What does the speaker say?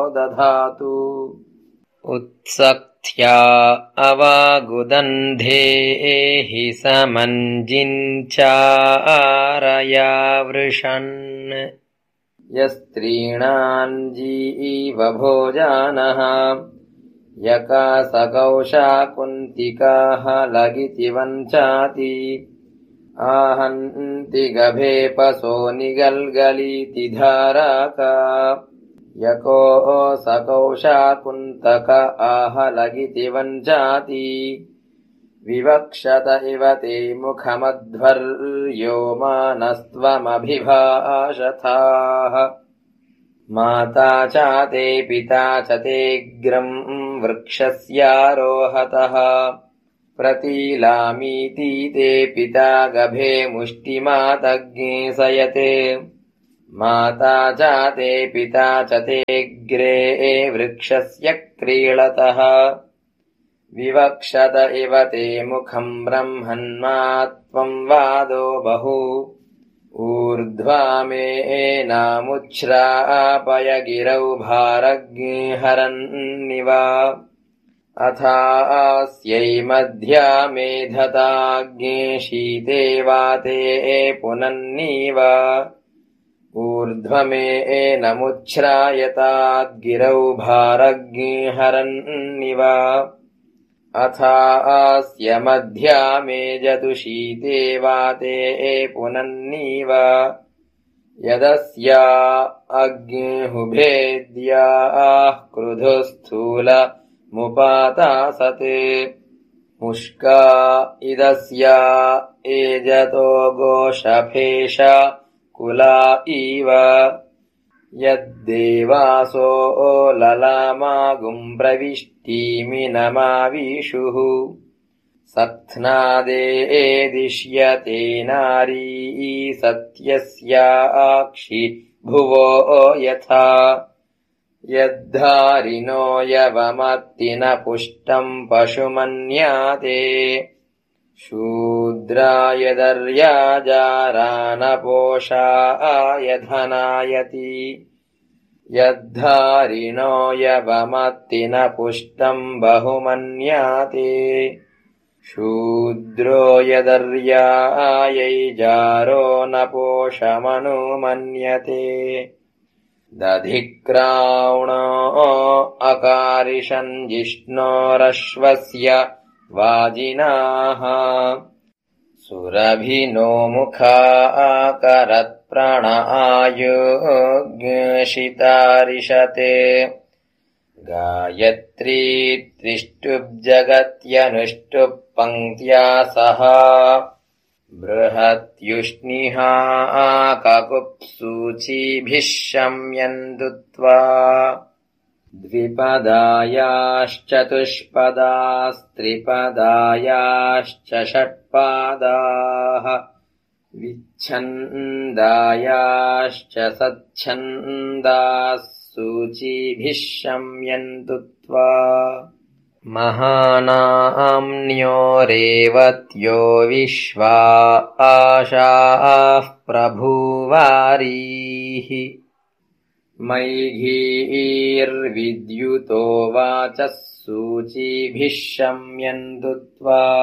दधातु उत्सख्त्या अवागुदन्धेहि समञ्जिञ्चारया वृषन् यस्त्रीणान् जीवभोजानः यकासकौशा कुन्तिकाः लगिति वञ्चाति आहन्ति गभेपसो निगल्गलीति धाराका यको सकौशा कुन्तक आह लगिति वञ्चाति विवक्षत इव ते मुखमध्वर्यो मानस्त्वमभिभाषथाः माता चाते पिता च तेऽग्रं वृक्षस्यारोहतः प्रतीलामीति ते पिता गभे मुष्टिमातज्ञे सयते माता चाते पिता च तेऽग्रे वृक्षस्य क्रीळतः विवक्षत इव ते मुखं ब्रह्मन्मा त्वं वादो बहु ऊर्ध्वामेनामुच्छ्रापय गिरौ भारज्ञे हरन्निव अथास्यै मध्या मेधताज्ञे शीते वाते पुनन्नीव ऊर्ध्वमेनमुच्छ्रायताद्गिरौ भारज्ञे हरन्निव अथास्य मध्या मेजतु शीते वाते पुनन्नीव यदस्या अग्निहुभेद्याः क्रुधुस्थूलमुपातासते मुष्का इदस्या एजतो गोषफेश कुला इव यद्देवासो ललामागुं प्रविष्टिमिनमाविषुः सत्नादेदिष्यते नारी सत्यस्याक्षि भुवो यथा यद्धारिणो यवमत्ति न पुष्टं पशुमन्याते शूद्रायदर्याजारानपोषाय धनायति यद्धारिणो यवमत्ति न पुष्टं बहुमन्याते शूद्रो यदर्यायैजारो न पोषमनुमन्यते दधिक्रावणो अकारिषन् जिष्णोरश्वस्य वाजिनाः सुरभिनो मुखाकरत्प्रण आयुग्शितारिषते गायत्री त्रिष्टुब्जगत्यनुष्टुप् पङ्क्त्या सह बृहत्युष्णिहा ककुप्सूचीभिः शम्यन्दुत्वा द्विपदायाश्चतुष्पदास्त्रिपदायाश्च षट्पादाः विच्छन्दायाश्च सच्छन्दाः सूचीभिः शम्यन्तुत्वा महानाम्न्यो रेवत्यो विश्वा आशाः प्रभुवारीः मैघीर्विद्युतो वाचः सूचीभिः शम्यन्तुत्वा